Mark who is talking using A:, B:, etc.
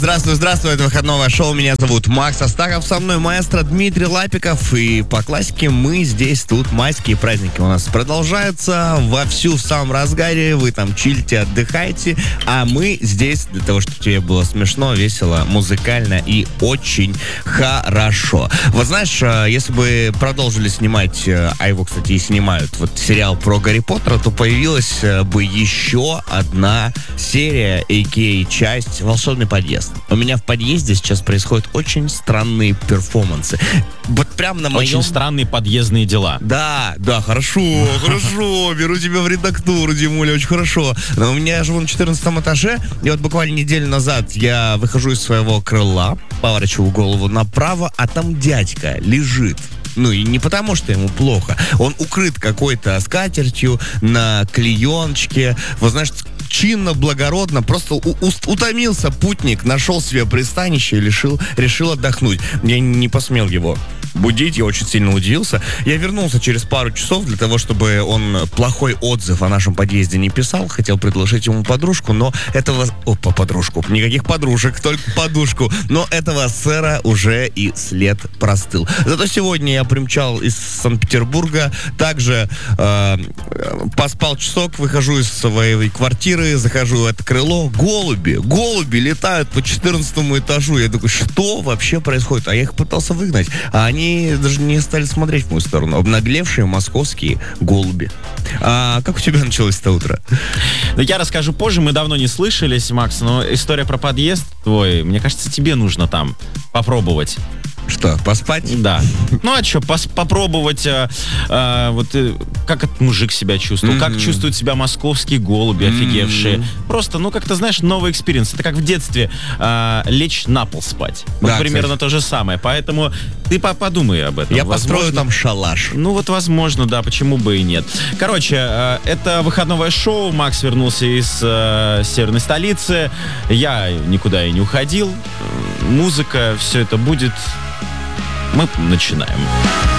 A: Здравствуй, здравствуй, это выходное шоу, меня зовут Макс Астахов, со мной маэстро Дмитрий Лапиков, и по классике мы здесь, тут майские праздники у нас продолжаются вовсю, в самом разгаре, вы там чилите, отдыхаете, а мы здесь для того, чтобы тебе было смешно, весело, музыкально и очень хорошо. Вот знаешь, если бы продолжили снимать, а его, кстати, и снимают, вот сериал про Гарри Поттера, то появилась бы еще одна серия, а.к.а. часть «Волшебный подъезд». У меня в подъезде сейчас происходят очень странные перформансы. Вот прям на моем...
B: Очень странные подъездные дела.
A: Да, хорошо, беру тебя в редактуру, Димуля, очень хорошо. Но у меня я живу на 14 этаже, и вот буквально неделю назад я выхожу из своего крыла, поворачиваю голову направо, а там дядька лежит. Ну и не потому, что ему плохо. Он укрыт какой-то скатертью на клееночке. Вот знаешь, чинно, благородно, просто утомился путник, нашел себе пристанище и решил отдохнуть. Я не посмел его будить, я очень сильно удивился. Я вернулся через пару часов для того, чтобы он плохой отзыв о нашем подъезде не писал. Хотел предложить ему подружку, но этого... подружку. Никаких подружек, только подушку. Но этого сэра уже и след простыл. Зато сегодня я примчал из Санкт-Петербурга. Также поспал часок, выхожу из своей квартиры, захожу в это крыло. Голуби летают по 14 этажу. Я такой, что вообще происходит? А я их пытался выгнать. А они даже не стали смотреть в мою сторону. Обнаглевшие московские голуби. А как у тебя началось это утро?
B: Ну, я расскажу позже, мы давно не слышались, Макс, но история про подъезд твой, мне кажется, тебе нужно там попробовать.
A: Что, поспать?
B: Да. Ну а что, попробовать, как этот мужик себя чувствовал, как чувствуют себя московские голуби офигевшие. Просто, как-то, знаешь, новый экспириенс. Это как в детстве лечь на пол спать.
A: Да,
B: примерно то же самое. Поэтому ты подумай об этом.
A: Я построю там шалаш.
B: Возможно, да, почему бы и нет. Короче, это выходное шоу. Макс вернулся из северной столицы. Я никуда и не уходил. Музыка, все это будет. Мы начинаем.